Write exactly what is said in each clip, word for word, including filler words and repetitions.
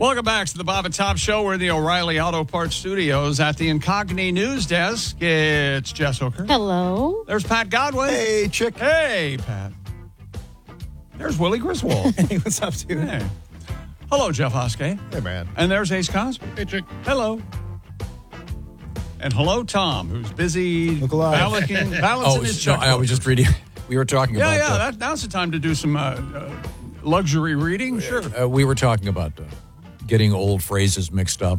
Welcome back to the Bob and Tom Show. We're in the O'Reilly Auto Parts Studios at the Incogni News Desk. It's Jess Hooker. Hello. There's Pat Godwin. Hey, chick. Hey, Pat. There's Willie Griswold. Hey, what's up, dude? Hey. Hello, Jeff Hoskey. Hey, man. And there's Ace Cosby. Hey, chick. Hello. And hello, Tom, who's busy Look alive. balancing, balancing Oh, his no, checkbook. I was just reading. We were talking Yeah, about. yeah. uh, That, now's the time to do some uh, uh, luxury reading. Sure. Uh, we were talking about uh, getting old phrases mixed up.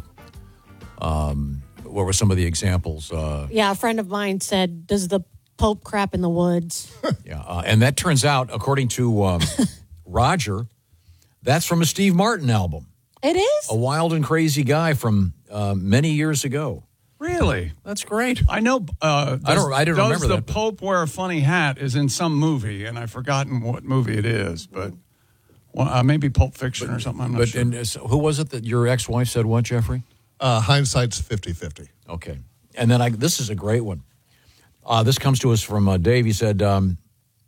Um, what were some of the examples? Uh, Yeah, a friend of mine said, does the Pope crap in the woods? yeah, uh, and that turns out, according to um, Roger, that's from a Steve Martin album. It is? A Wild and Crazy Guy from uh, many years ago. Really? That's great. I know. Uh, I don't- I didn't does remember the that, but- Pope wear a funny hat is in some movie, and I've forgotten what movie it is, but well, uh, maybe Pulp Fiction or something. I'm not But sure. and, uh, so who was it that your ex-wife said what, Jeffrey? Uh, hindsight's fifty-fifty. Okay. And then I, this is a great one. Uh, this comes to us from uh, Dave. He said, um,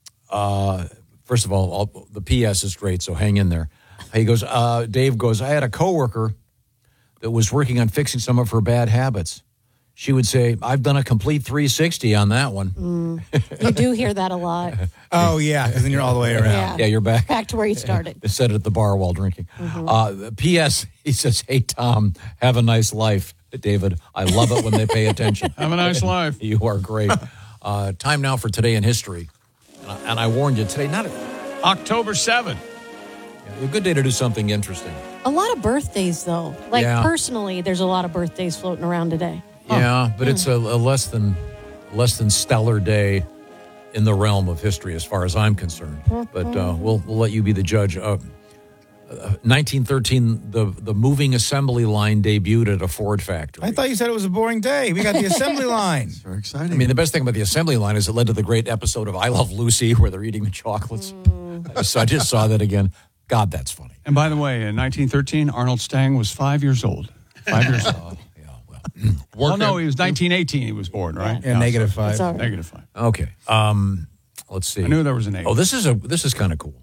uh, first of all, all, the P S is great, so hang in there. He goes, uh, Dave goes, I had a coworker that was working on fixing some of her bad habits. She would say, I've done a complete three sixty on that one. Mm. You do hear that a lot. Oh, yeah, because then you're all the way around. Yeah. Yeah, you're back. Back to where you started. They said it at the bar while drinking. Uh, P S, he says, hey, Tom, have a nice life. David, I love it when they pay attention. Have a nice life. You are great. Uh, time now for Today in History. And I, and I warned you, today, not a, October seventh. a good day to do something interesting. A lot of birthdays, though. Like, Yeah. personally, there's a lot of birthdays floating around today. Yeah, but it's a, a less than less than stellar day in the realm of history, as far as I'm concerned. But uh, we'll we'll let you be the judge. Uh, uh, nineteen thirteen, the the moving assembly line debuted at a Ford factory. I thought you said it was a boring day. We got the assembly line. Very exciting. I mean, the best thing about the assembly line is it led to the great episode of I Love Lucy, where they're eating the chocolates. So I just saw that again. God, that's funny. And by the way, in nineteen thirteen, Arnold Stang was five years old. Five years old. Oh, yeah, well, Well, no, he was nineteen eighteen. He was born, right? Yeah, negative five. It's all right. Negative five. okay. Um, let's see. I knew there was an eight. Oh, this is a this is kind of cool.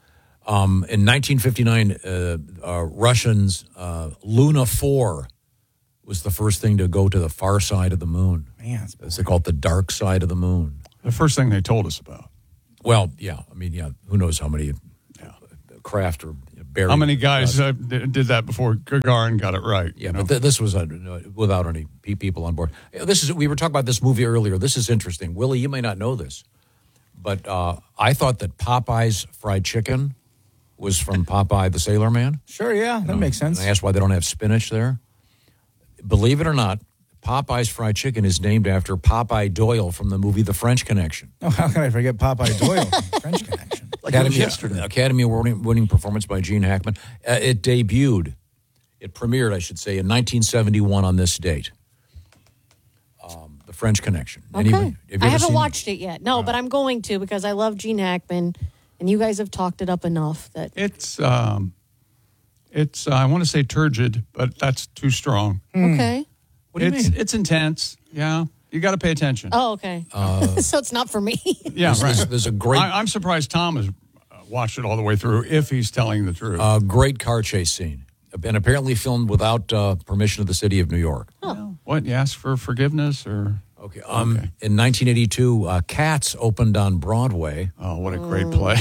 Um, in nineteen fifty-nine, uh, uh, Russians uh, Luna four was the first thing to go to the far side of the moon. Man, it's It's called the dark side of the moon. The first thing they told us about. Well, yeah, I mean, yeah, who knows how many Yeah. craft or buried. How many guys uh, did did that before Gagarin got it right? Yeah, you know? but th- this was uh, without any pe- people on board. Uh, This is we were talking about this movie earlier. This is interesting, Willie. You may not know this, but uh, I thought that Popeye's fried chicken was from Popeye the Sailor Man. Sure, yeah, that makes sense. And I asked why they don't have spinach there. Believe it or not, Popeye's fried chicken is named after Popeye Doyle from the movie The French Connection. Oh, how can I forget Popeye Doyle? French Connection. Like it was Academy, yesterday. Academy Award winning performance by Gene Hackman. Uh, it debuted, it premiered, I should say, in nineteen seventy-one on this date. Um, the French Connection. Okay. Anyone- have you I ever haven't seen- watched it yet. No, but I'm going to because I love Gene Hackman, and you guys have talked it up enough that It's, um, it's. Uh, I want to say turgid, but that's too strong. okay. What do you it's mean? it's intense. Yeah, you got to pay attention. Oh, okay. so it's not for me. yeah, There's, right. there's, there's a great, I, I'm surprised Tom has uh, watched it all the way through. If he's telling the truth, uh, great car chase scene, and apparently filmed without uh, permission of the city of New York. what you ask for forgiveness or? Okay. Um, Okay. In nineteen eighty-two, uh, Cats opened on Broadway. Oh, what a great play!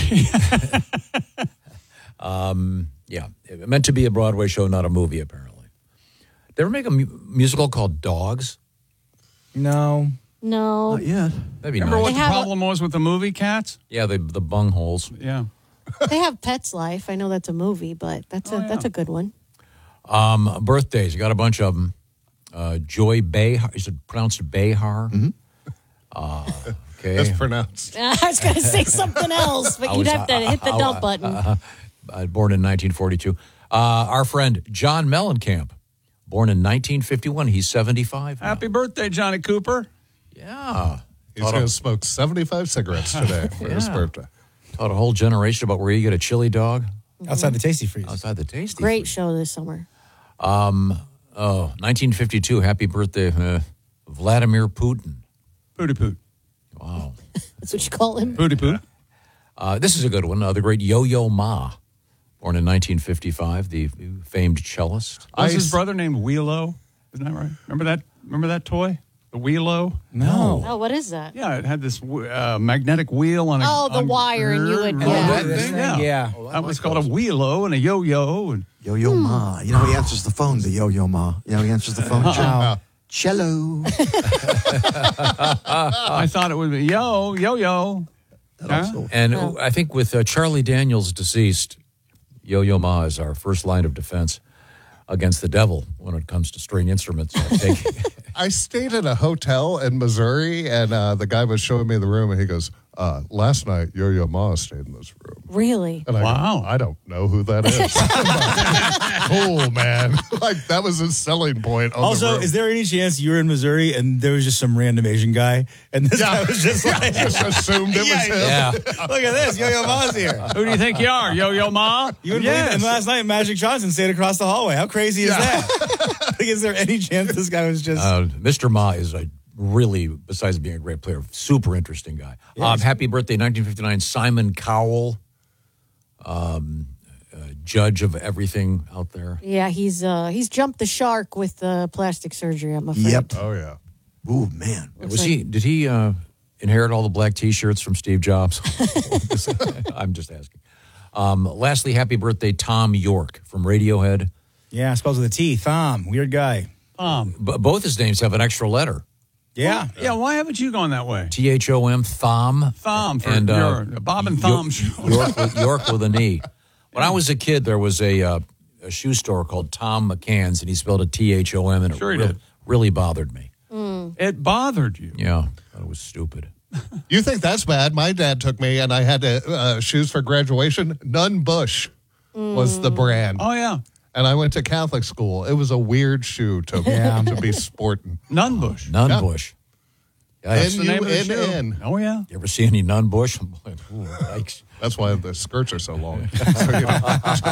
Yeah, it meant to be a Broadway show, not a movie, apparently. Did they ever make a mu- musical called Dogs? No. No. Yeah. That'd be Remember nice. what They the have a- problem was with the movie Cats? Yeah, the the bung holes. Yeah, They have Pet's Life. I know that's a movie, but that's a Oh, yeah. that's a good one. Um, birthdays, you got a bunch of them. Uh, Joy Behar, is it pronounced Behar? Mm-hmm. Uh, okay. That's pronounced. I was going to say something else, but I you'd was- have to hit the I- I- dump button. Uh, born in nineteen forty-two. Uh, our friend John Mellencamp, born in nineteen fifty-one. He's seventy-five now. happy birthday, Johnny Cooper! Yeah. He's Taught going a, to smoke seventy-five cigarettes today for his Yeah. birthday. taught a whole generation about where you get a chili dog Outside the Tasty Freeze. outside the tasty. Great Freeze. show this summer. Oh, nineteen fifty-two. Happy birthday, uh, Vladimir Putin. Pooty poot, Wow. That's what you call him. pooty poot. Uh, this is a good one. Uh, the great Yo-Yo Ma, born in nineteen fifty-five, the famed cellist. Was I his s- brother named Wheelo? Isn't that right? Remember that? Remember that toy? The Wheelo? No. Oh, what is that? Yeah, it had this uh, magnetic wheel on a. Oh, the on- wire, and you would- Oh, yeah. that This thing, thing, yeah. yeah. That was called a wheelo and a yo-yo. And Yo-Yo Ma. You know, he answers the phone, the Yo-Yo Ma. You know, he answers the phone. Wow. Cello. I thought it would be yo, yo-yo. Huh? Also- And Oh. I think with uh, Charlie Daniels deceased, Yo-Yo Ma is our first line of defense against the devil when it comes to string instruments. I think. I stayed in a hotel in Missouri, and uh, the guy was showing me the room, and he goes, uh, last night, Yo-Yo Ma stayed in this room. Really? And I Wow. go, I don't know who that is. Cool, man. Like, that was his selling point on the Also, room. is there any chance you were in Missouri and there was just some random Asian guy and this Yeah. guy was just like, just assumed it was Yeah, him. Yeah. look at this, Yo-Yo Ma's here. Who do you think you are, yo-yo ma? You would Yes. believe it. And last night, Magic Johnson stayed across the hallway. How crazy is Yeah. that? Like, is there any chance this guy was just... Uh, Mister Ma is a really, besides being a great player, super interesting guy. Um, happy birthday, nineteen fifty-nine, Simon Cowell, um, uh, judge of everything out there. Yeah, he's uh he's jumped the shark with uh, plastic surgery, I'm afraid. Yep. Oh, yeah. Ooh, man. Was he? Did he uh, inherit all the black T-shirts from Steve Jobs? I'm just asking. Um, lastly, happy birthday, Tom York from Radiohead. Yeah, spells with a T. Thom. Weird guy. Um, B- both his names have an extra letter. Yeah. yeah, why haven't you gone that way? T H O M, Thom. Thom for And, uh, your Bob and Thom York, show. York, with, York with an E. When I was a kid, there was a, uh, a shoe store called Tom McCann's, and he spelled it T H O M, and it Sure he really, did. really bothered me. It bothered you. Yeah, I thought it was stupid. You think that's bad? My dad took me, and I had to, uh, shoes for graduation. Nunn Bush was the brand. Oh, yeah. And I went to Catholic school. It was a weird shoe to, Yeah. to be sporting. Nunbush. Nun Yeah. Bush. Yeah, And That's the name of the shoe. N U N N. Oh, yeah. you ever see any nun bush? I'm like, ooh, yikes. That's why the skirts are so long. So, you know,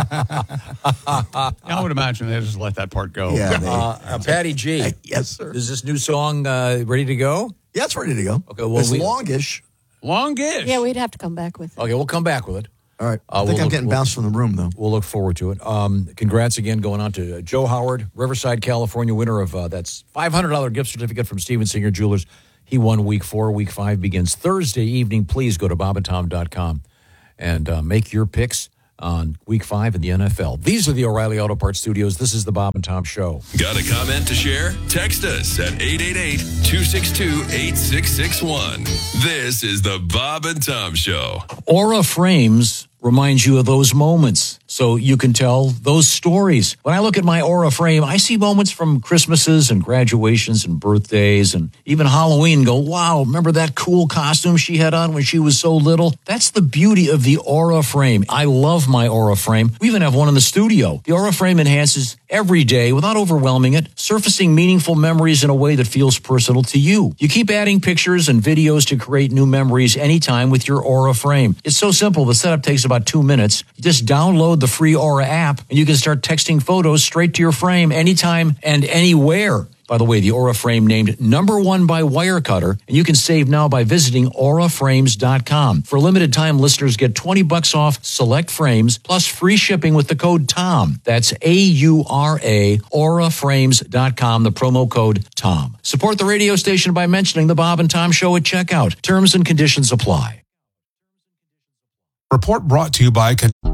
I would imagine they just let that part go. Yeah, they, Uh, uh, Patty G. yes, sir. Is this new song uh, ready to go? Yeah, it's ready to go. Okay, well, it's we- longish. Longish. Yeah, we'd have to come back with it. Okay, we'll come back with it. All right. Uh, I think we'll I'm look- getting we'll- bounced from the room, though. We'll look forward to it. Um, congrats again going on to uh, Joe Howard, Riverside, California, winner of uh, that's five hundred dollars gift certificate from Steven Singer Jewelers. He won week four. Week five begins Thursday evening. Please go to bob and tom dot com and uh, make your picks on week five in the N F L. These are the O'Reilly Auto Parts Studios. This is the Bob and Tom Show. Got a comment to share? Text us at eight eight eight, two six two, eight six six one. This is the Bob and Tom Show. Aura Frames reminds you of those moments so you can tell those stories. When I look at my Aura frame, I see moments from Christmases and graduations and birthdays and even Halloween and go, wow, remember that cool costume she had on when she was so little? That's the beauty of the Aura frame. I love my Aura frame. We even have one in the studio. The Aura frame enhances every day without overwhelming it, surfacing meaningful memories in a way that feels personal to you. You keep adding pictures and videos to create new memories anytime with your Aura frame. It's so simple. The setup takes about two minutes. You just download the free Aura app and you can start texting photos straight to your frame anytime and anywhere. By the way, the Aura frame named number one by Wirecutter, and you can save now by visiting aura frames dot com. For a limited time, listeners get twenty bucks off select frames plus free shipping with the code TOM. That's A U R A, aura frames dot com, the promo code TOM. Support the radio station by mentioning the Bob and Tom Show at checkout. Terms and conditions apply. Report brought to you by Con-